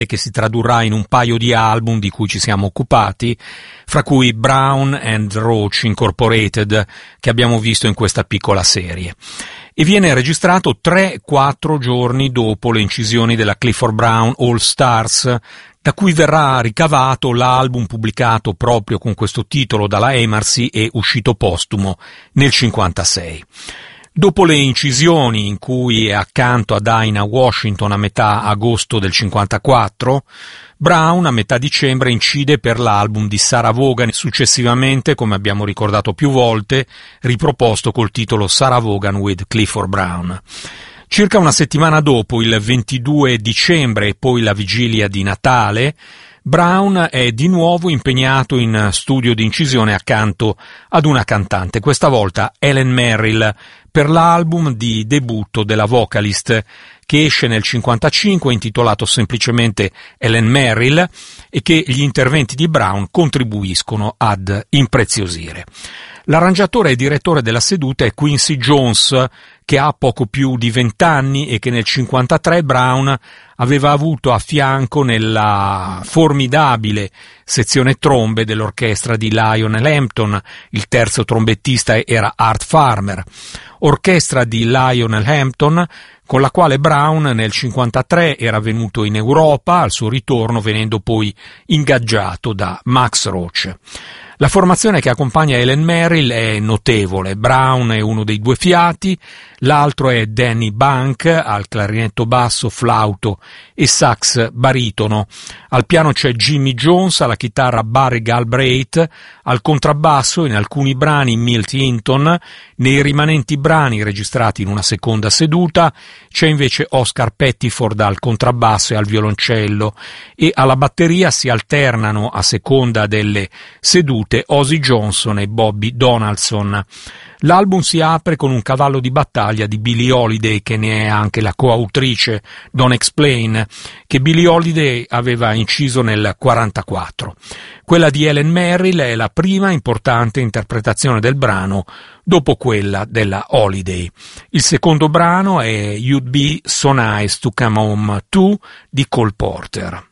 e che si tradurrà in un paio di album di cui ci siamo occupati, fra cui Brown and Roach Incorporated, che abbiamo visto in questa piccola serie. E viene registrato 3-4 giorni dopo le incisioni della Clifford Brown All Stars, da cui verrà ricavato l'album pubblicato proprio con questo titolo dalla Emarcy e uscito postumo nel 1956. Dopo le incisioni, in cui è accanto a Dinah Washington a metà agosto del 1954, Brown a metà dicembre incide per l'album di Sarah Vaughan, successivamente, come abbiamo ricordato più volte, riproposto col titolo Sarah Vaughan with Clifford Brown. Circa una settimana dopo, il 22 dicembre e poi la vigilia di Natale, Brown è di nuovo impegnato in studio di incisione accanto ad una cantante, questa volta Helen Merrill, per l'album di debutto della vocalist che esce nel 1955, intitolato semplicemente Helen Merrill, e che gli interventi di Brown contribuiscono ad impreziosire. L'arrangiatore e direttore della seduta è Quincy Jones, che ha poco più di 20 anni e che nel 1953 Brown aveva avuto a fianco nella formidabile sezione trombe dell'orchestra di Lionel Hampton. Il terzo trombettista era Art Farmer, orchestra di Lionel Hampton con la quale Brown nel 1953 era venuto in Europa, al suo ritorno venendo poi ingaggiato da Max Roach. La formazione che accompagna Helen Merrill è notevole. Brown è uno dei due fiati, l'altro è Danny Bank al clarinetto basso, flauto e sax baritono. Al piano c'è Jimmy Jones, alla chitarra Barry Galbraith, al contrabbasso in alcuni brani Milt Hinton, nei rimanenti brani registrati in una seconda seduta c'è invece Oscar Pettiford al contrabbasso e al violoncello, e alla batteria si alternano a seconda delle sedute Ozzy Johnson e Bobby Donaldson. L'album si apre con un cavallo di battaglia di Billie Holiday, che ne è anche la coautrice, Don't Explain, che Billie Holiday aveva inciso nel 1944. Quella di Helen Merrill è la prima importante interpretazione del brano dopo quella della Holiday. Il secondo brano è You'd Be So Nice to Come Home To di Cole Porter.